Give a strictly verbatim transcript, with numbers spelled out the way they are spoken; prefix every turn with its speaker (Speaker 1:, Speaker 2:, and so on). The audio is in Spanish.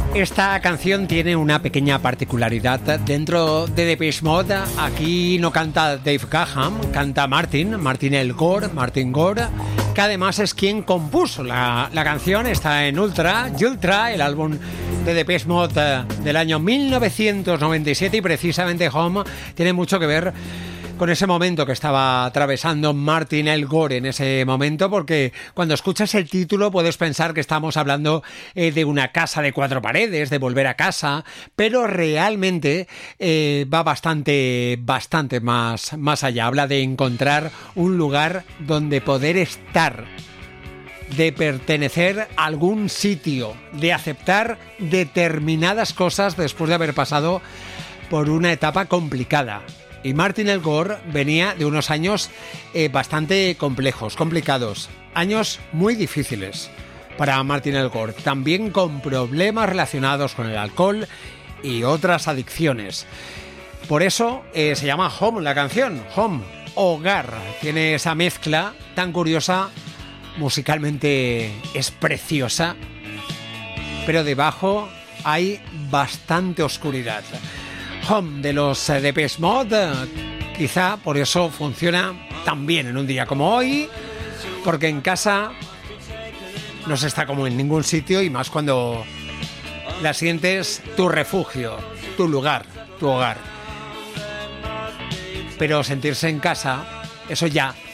Speaker 1: Esta canción tiene una pequeña particularidad. Dentro de Depeche Mode, aquí no canta Dave Gahan, canta Martin, Martin El Gore, Martin Gore, que además es quien compuso la, la canción. Está en Ultra, Ultra, el álbum de Depeche Mode del año mil novecientos noventa y siete, y precisamente Home tiene mucho que ver con ese momento que estaba atravesando Martin El Gore en ese momento, porque cuando escuchas el título puedes pensar que estamos hablando eh, de una casa de cuatro paredes, de volver a casa, pero realmente eh, va bastante, bastante más, más allá. Habla de encontrar un lugar donde poder estar, de pertenecer a algún sitio, de aceptar determinadas cosas después de haber pasado por una etapa complicada. Y Martin El Gore venía de unos años eh, bastante complejos, complicados, años muy difíciles para Martin El Gore, también con problemas relacionados con el alcohol y otras adicciones. Por eso eh, se llama Home la canción, Home, hogar. Tiene esa mezcla tan curiosa, musicalmente es preciosa, pero debajo hay bastante oscuridad. Home de los Depeche Mode, quizá por eso funciona tan bien en un día como hoy, porque en casa no se está como en ningún sitio, y más cuando la sientes tu refugio, tu lugar, tu hogar. Pero sentirse en casa, eso ya